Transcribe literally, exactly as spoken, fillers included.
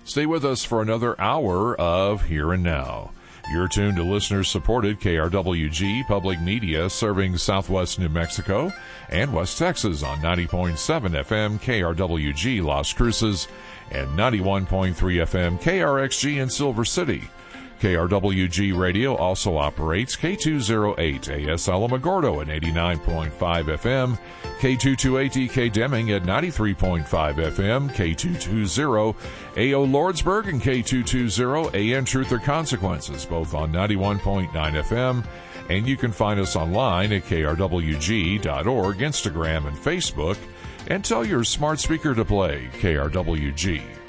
Stay with us for another hour of Here and Now. You're tuned to listener-supported K R W G Public Media, serving Southwest New Mexico and West Texas on ninety point seven F M K R W G Las Cruces and ninety-one point three F M K R X G in Silver City. K R W G Radio also operates K two oh eight A S Alamogordo at eighty-nine point five F M, K two twenty-eight D K Deming at ninety-three point five F M, K two twenty A O Lordsburg, and K two twenty A M Truth or Consequences, both on ninety-one point nine F M. And you can find us online at K R W G dot org, Instagram, and Facebook. And tell your smart speaker to play K R W G.